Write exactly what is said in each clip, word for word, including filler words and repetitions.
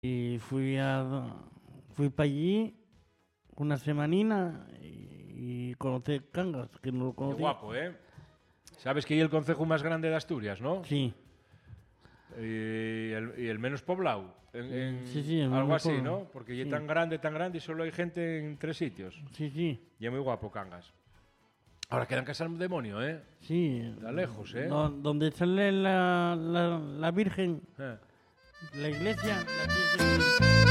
Y fui a fui para allí una semanina y, y conocí Cangas, que no lo Qué conocía. guapo, ¿eh? Sabes que hay el concejo más grande de Asturias, ¿no? Sí. Y el, y el menos poblado. En, en Sí, sí, el algo menos así, poblado. ¿no? Porque Sí. es tan grande, tan grande y solo hay gente en tres sitios. Sí, sí. Y es muy guapo Cangas. Ahora quedan casa al demonio, ¿eh? Sí. Está lejos, ¿eh? Do- donde sale la, la, la Virgen, Eh. la iglesia. La iglesia.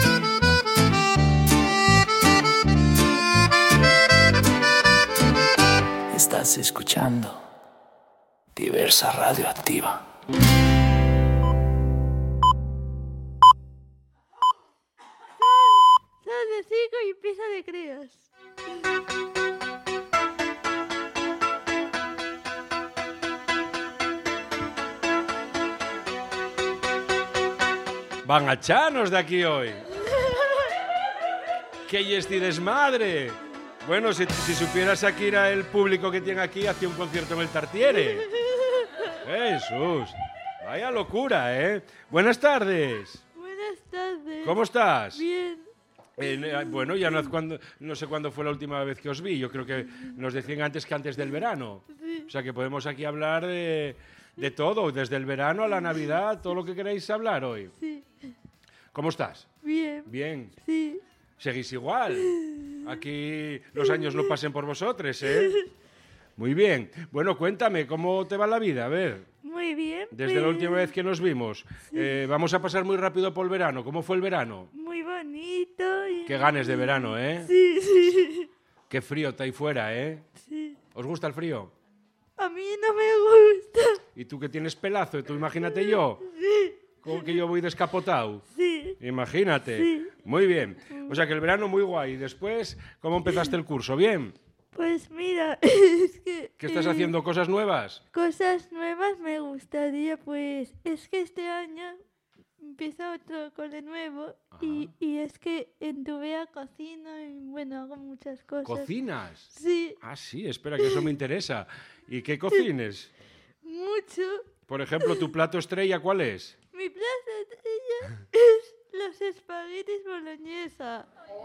Estás escuchando Diversa Radioactiva. Sal de cinco y empieza de crías. Van a chanos de aquí hoy. ¡Qué yesti desmadre! Bueno, si, si supieras aquí era el público que tiene aquí, hacía un concierto en el Tartiere. Jesús, vaya locura, ¿eh? Buenas tardes. Buenas tardes. ¿Cómo estás? Bien. Eh, bueno, ya no, cuando, no sé cuándo fue la última vez que os vi. Yo creo que nos decían antes que antes del verano. Sí. O sea que podemos aquí hablar de, de todo, desde el verano a la Navidad, todo lo que queráis hablar hoy. Sí. ¿Cómo estás? Bien. Bien. Sí. Seguís igual. Aquí los años no pasen por vosotros, ¿eh? Muy bien. Bueno, cuéntame, ¿cómo te va la vida? A ver, Muy bien. desde pues, la última vez que nos vimos. Eh, vamos a pasar muy rápido por el verano. ¿Cómo fue el verano? Muy bonito. Y... Qué ganes de verano, ¿eh? Sí, sí. Qué frío está ahí fuera, ¿eh? Sí. ¿Os gusta el frío? A mí no me gusta. ¿Y tú que tienes pelazo? ¿Tú imagínate yo? Sí. ¿Cómo que yo voy descapotado? Sí. Imagínate. Sí. Muy bien. O sea que el verano muy guay. Después, ¿cómo empezaste el curso? ¿Bien? Pues mira, es que... ¿Qué estás eh, haciendo? ¿Cosas nuevas? Cosas nuevas me gustaría, pues es que este año empieza otro cole nuevo y, y es que en Tubea cocino y bueno, hago muchas cosas. ¿Cocinas? Sí, Ah, sí, espera, que eso me interesa. ¿Y qué cocines? mucho. Por ejemplo, ¿tu plato estrella cuál es? Mi plato estrella es los espaguetis boloñesa.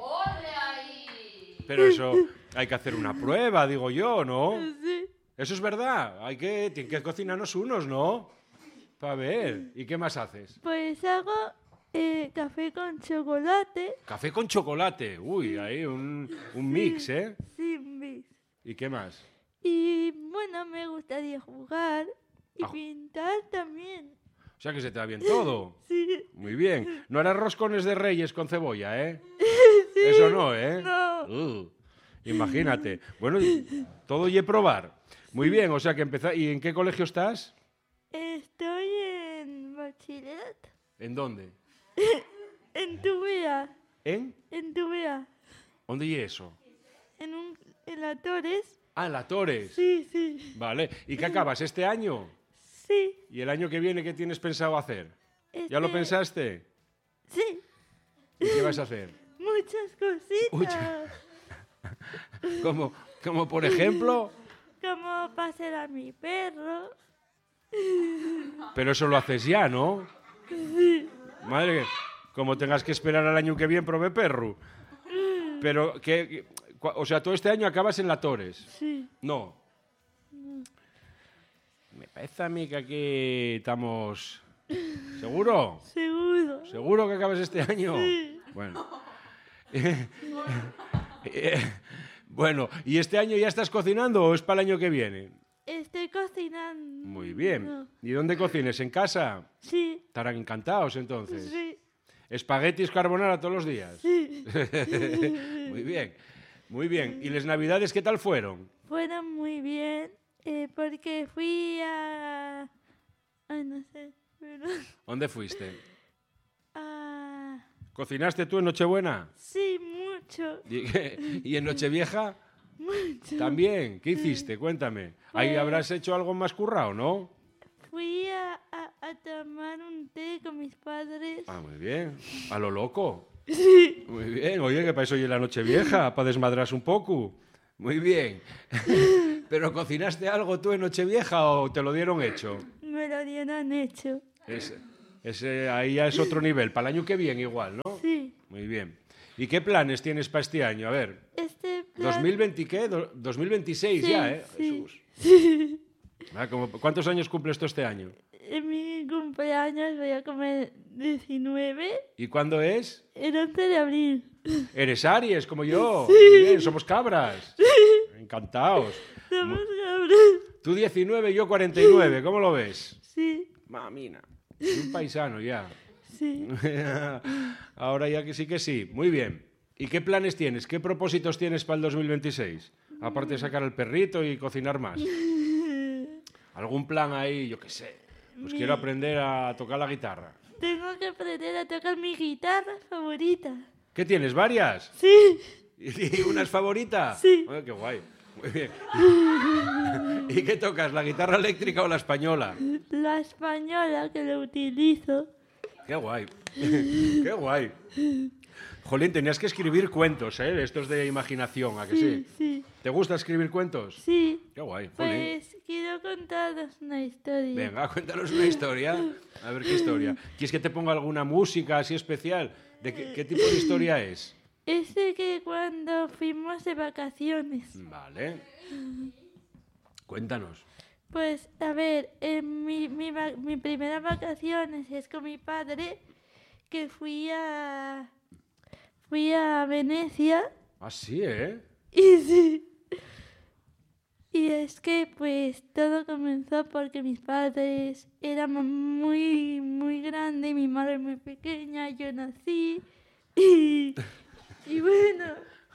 Pero eso hay que hacer una prueba, digo yo, ¿no? Sí. Eso es verdad. Hay que, tienen que cocinarnos unos, ¿no? Para ver. ¿Y qué más haces? Pues hago eh, café con chocolate. Café con chocolate. Uy, ahí un, un mix, ¿eh? Sí, mix. ¿Y qué más? Y bueno, me gustaría jugar y Ah. pintar también. O sea que se te va bien todo. Sí. Muy bien. No harás roscones de reyes con cebolla, ¿eh? Eso no, ¿eh? No. Uh, imagínate. Bueno, y todo y probar. Muy bien, o sea que empezá... ¿Y en qué colegio estás? Estoy en bachillerato. ¿En dónde? En Tubea. ¿En? En Tubea. ¿Dónde y eso? En, un, en la Torres. Ah, en la Torres. Sí, sí. Vale. ¿Y qué acabas este año? Sí. ¿Y el año que viene qué tienes pensado hacer? ¿Ya lo Este- pensaste? Sí. ¿Y qué vas a hacer? Muchas cositas. Muchas. Como, como por ejemplo... Como pasear a mi perro. Pero eso lo haces ya, ¿no? Madre, como tengas que esperar al año que viene, prove perro. Pero, ¿qué, cua- o sea, todo este año acabas en la Torres. Sí. No. Me parece a mí que aquí estamos... ¿Seguro? Seguro. ¿Seguro que acabas este año? Sí. Bueno. Eh, bueno, ¿y este año ya estás cocinando o es para el año que viene? Estoy cocinando. Muy bien. ¿Y dónde cocines? ¿En casa? Sí. Estarán encantados entonces. Sí. Espaguetis carbonara todos los días. Sí. Muy bien, muy bien. ¿Y las navidades qué tal fueron? Fueron muy bien eh, porque fui a... Ay, no sé. Pero... ¿Dónde fuiste? a... ¿Cocinaste tú en Nochebuena? Sí, mucho. ¿Y, qué? ¿Y en Nochevieja? Mucho. También. ¿Qué hiciste? Cuéntame. Ahí Pues- habrás hecho algo más currado, ¿no? Fui a, a, a tomar un té con mis padres. Ah, muy bien. A lo loco. Sí. Muy bien. Oye, que para eso oye la Nochevieja, para desmadrarse un poco. Muy bien. ¿Pero cocinaste algo tú en Nochevieja o te lo dieron hecho? Me lo dieron hecho. Es- Ese, ahí ya es otro nivel. Para el año que viene igual, ¿no? Sí. Muy bien. ¿Y qué planes tienes para este año? A ver. Este plan... ¿dos mil veinte qué? Do- dos mil veintiséis Sí, ya, ¿eh? sí. Jesús. Ah, como- ¿Cuántos años cumples tú este año? En mi cumpleaños voy a comer diecinueve, ¿Y cuándo es? el once de abril. Eres Aries, como yo. Muy bien, somos cabras. Encantados. Somos cabros. Tú diecinueve, yo cuarenta y nueve. ¿Cómo lo ves? Sí, Mamina. Un paisano ya. sí. Ahora ya que sí que sí. Muy bien. ¿Y qué planes tienes? ¿Qué propósitos tienes para el dos mil veintiséis? Aparte de sacar el perrito y cocinar más. ¿Algún plan ahí? Yo qué sé. Pues quiero aprender a tocar la guitarra. Tengo que aprender a tocar mi guitarra favorita. ¿Qué tienes? ¿Varias? Sí, ¿Y una es favorita? Sí. Ay, qué guay. Muy bien. ¿Y qué tocas? ¿La guitarra eléctrica o la española? la española que lo utilizo. Qué guay. Qué guay. Jolín, tenías que escribir cuentos, ¿eh? Estos de imaginación, ¿a que sí? Sí, sí, ¿Te gusta escribir cuentos? sí. Qué guay, jolín. Pues quiero contaros una historia. Venga, cuéntanos una historia. A ver qué historia. ¿Quieres que te ponga alguna música así especial? ¿De qué, qué tipo de historia es? Es de que cuando fuimos de vacaciones, Vale. Cuéntanos. pues a ver, en mi, mi, va- mi primera vacaciones es con mi padre, que fui a, fui a Venecia. Ah, sí, ¿eh? Y sí. Y es que pues todo comenzó porque mis padres eran muy, muy grandes y mi madre muy pequeña, yo nací y, y bueno,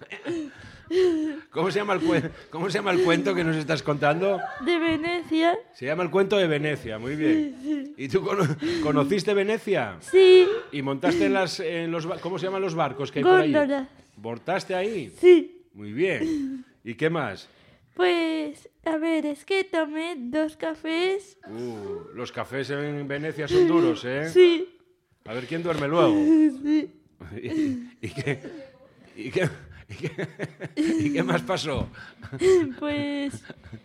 ¿Cómo se llama el cuen- ¿Cómo se llama el cuento que nos estás contando? de Venecia, Se llama El cuento de Venecia, muy bien. ¿Y tú cono- conociste Venecia? sí, ¿Y montaste en, las, en los... ba- ¿Cómo se llaman los barcos que hay por ahí? góndola, ¿Montaste ahí? sí. Muy bien. ¿Y qué más? Pues a ver, es que tomé dos cafés, Uh, los cafés en Venecia son duros, ¿eh? sí, A ver quién duerme luego. sí. ¿Y, y qué, y, qué, y, qué, y qué más pasó? Pues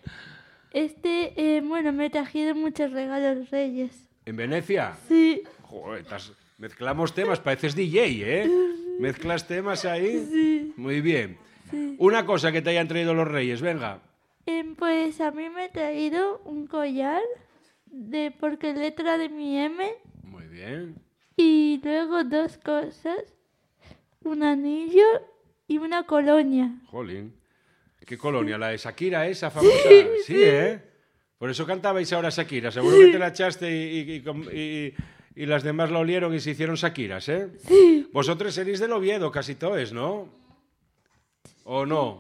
este, eh, bueno, me trajeron muchos regalos reyes, ¿En Venecia? sí. Joder, estás- mezclamos temas, pareces D J, ¿eh? Mezclas temas ahí. Sí. Muy bien. Una cosa que te hayan traído los reyes, venga. Em, pues a mí me he traído un collar de porque letra de mi M Muy bien. y luego dos cosas, un anillo y una colonia. Jolín. ¿Qué colonia? ¿La de Shakira esa famosa? Sí, ¿eh? Por eso cantabais ahora Shakira. Seguro que te la echaste y, y- y com- y- y las demás la olieron y se hicieron Shakiras, ¿eh? Sí. Vosotros seréis del Oviedo, casi todos, ¿no? ¿O no?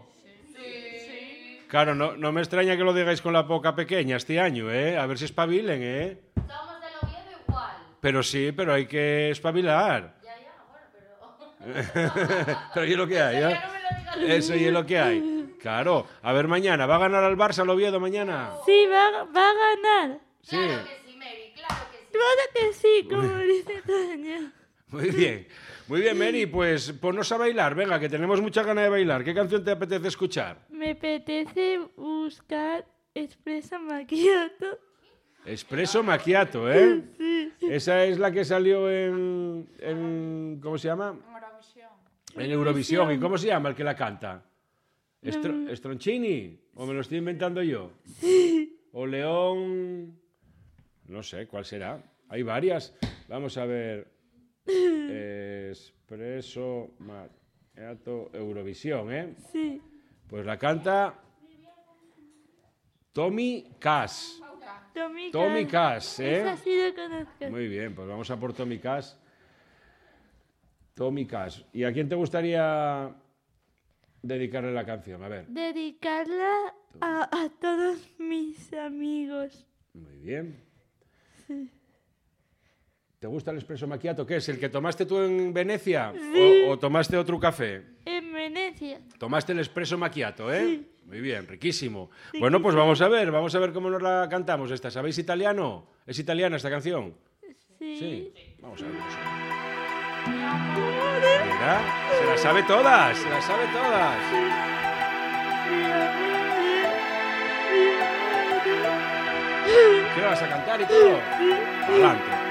Claro, no, no me extraña que lo digáis con la boca pequeña este año, ¿eh? A ver si espabilen, ¿eh? Somos del Oviedo igual. Pero sí, pero hay que espabilar. Ya, ya, bueno, pero... Pero es lo que hay, ¿eh? Ya no me lo digas. Eso y es lo que hay. Claro. A ver, mañana. ¿Va a ganar al Barça el Oviedo mañana? Sí, va, va a ganar. Sí. Claro que sí, Mary, claro que sí. Claro que sí, como dice Tania. Muy bien. Muy bien, Mary. Pues ponnos a bailar. Venga, que tenemos mucha ganas de bailar. ¿Qué canción te apetece escuchar? Me apetece buscar Espresso Macchiato. Espresso Macchiato, ¿eh? Sí. Esa es la que salió en... en- ¿Cómo se llama? En Eurovisión. ¿Y cómo se llama el que la canta? Estro- ¿Stroncini? ¿O me lo estoy inventando yo? ¿O León? No sé, ¿cuál será? Hay varias. Vamos a ver. Espresso Macchiato Eurovisión, ¿eh? Sí. Pues la canta Tommy Cash. Tommy, Tommy Cash, ¿eh? Esa sí lo conozco. Muy bien, pues vamos a por Tommy Cash. Tommy Cash. ¿Y a quién te gustaría dedicarle la canción? A ver. Dedicarla a, a todos mis amigos. Muy bien. ¿Te gusta el espresso macchiato? ¿Qué es? ¿El que tomaste tú en Venecia? ¿O, o tomaste otro café? En Venecia. Tomaste el espresso macchiato, ¿eh? Muy bien, riquísimo. Bueno, pues vamos a ver, vamos a ver cómo nos la cantamos esta. ¿Sabéis italiano? ¿Es italiana esta canción? Sí. Sí. Vamos a ver. Vamos a ver. Mira, se las sabe todas, se las sabe todas. ¿Qué vas a cantar y todo? Adelante.